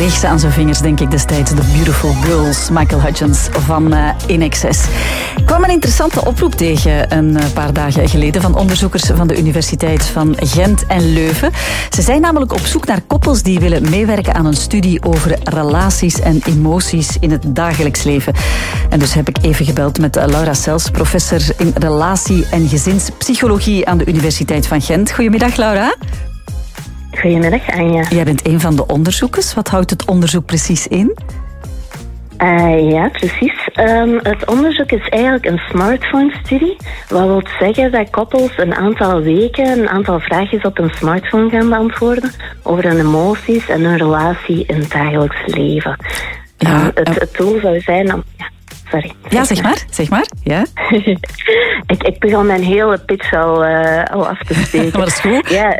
kreeg ze aan zijn vingers, denk ik, destijds. The Beautiful Girls, Michael Hutchence van INXS. Ik kwam een interessante oproep tegen een paar dagen geleden van onderzoekers van de Universiteit van Gent en Leuven. Ze zijn namelijk op zoek naar koppels die willen meewerken aan een studie over relaties en emoties in het dagelijks leven. En dus heb ik even gebeld met Laura Sels, professor in relatie- en gezinspsychologie aan de Universiteit van Gent. Goedemiddag, Laura. Goedemiddag, Anja. Jij bent een van de onderzoekers. Wat houdt het onderzoek precies in? Ja, precies. Het onderzoek is eigenlijk een smartphone-studie. Wat wil zeggen dat koppels een aantal weken een aantal vraagjes op een smartphone gaan beantwoorden over hun emoties en hun relatie in het dagelijks leven. Ja, het doel zou zijn om... Ja, sorry. Ja, zeg maar. Ja. ik begon mijn hele pitch al af te steken. Maar dat is goed. Ja,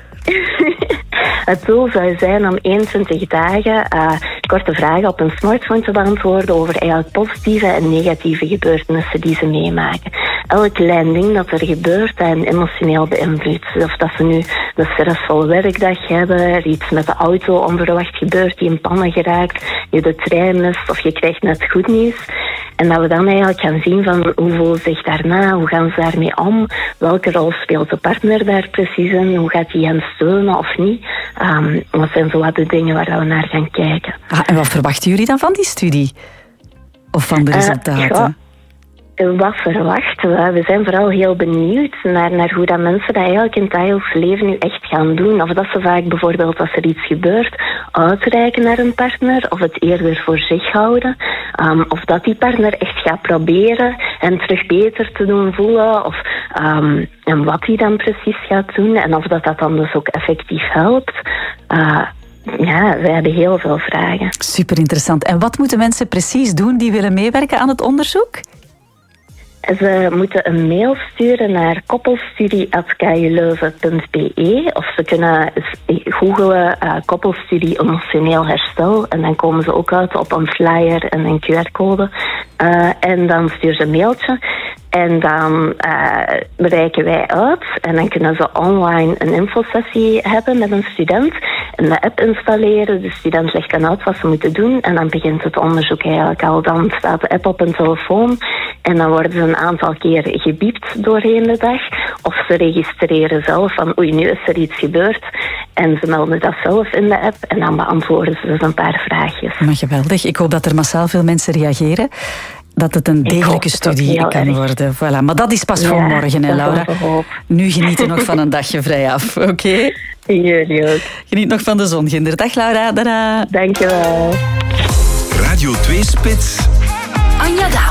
het doel zou zijn om 21 dagen korte vragen op een smartphone te beantwoorden over eigenlijk positieve en negatieve gebeurtenissen die ze meemaken. Elk klein ding dat er gebeurt, dat hen emotioneel beïnvloedt. Of dat ze nu een stressvolle werkdag hebben, er iets met de auto onverwacht gebeurt, die in pannen geraakt, je de trein mist of je krijgt net goed nieuws. En dat we dan eigenlijk gaan zien van hoe voelen ze zich daarna, hoe gaan ze daarmee om, welke rol speelt de partner daar precies in, hoe gaat hij hen steunen of niet. Wat zijn zo wat de dingen waar we naar gaan kijken. En wat verwachten jullie dan van die studie? Of van de resultaten? Wat verwachten we? We zijn vooral heel benieuwd naar hoe dat mensen dat eigenlijk in het dagelijks leven nu echt gaan doen. Of dat ze vaak bijvoorbeeld als er iets gebeurt uitreiken naar een partner of het eerder voor zich houden. Of dat die partner echt gaat proberen hen terug beter te doen voelen. Of en wat hij dan precies gaat doen. En of dat dan dus ook effectief helpt. Ja, we hebben heel veel vragen. Super interessant. En wat moeten mensen precies doen die willen meewerken aan het onderzoek? Ze moeten een mail sturen naar koppelstudie@kuleuven.be of ze kunnen googlen koppelstudie emotioneel herstel en dan komen ze ook uit op een flyer en een QR-code. En dan sturen ze een mailtje en dan bereiken wij uit en dan kunnen ze online een infosessie hebben met een student en de app installeren. De student legt dan uit wat ze moeten doen en dan begint het onderzoek eigenlijk al. Dan staat de app op een telefoon en dan worden ze een aantal keer gebiept doorheen de dag. Of ze registreren zelf van oei, nu is er iets gebeurd. En ze melden dat zelf in de app en dan beantwoorden ze dus een paar vraagjes. Maar geweldig. Ik hoop dat er massaal veel mensen reageren. Dat het een degelijke studie kan worden. Voilà. Maar dat is pas voor morgen, hè, Laura. Nu genieten nog van een dagje vrij af, oké? Jullie ook. Geniet nog van de zon, Ginder. Dag, Laura. Tada. Dankjewel. Radio 2 Spits. Anja Daam.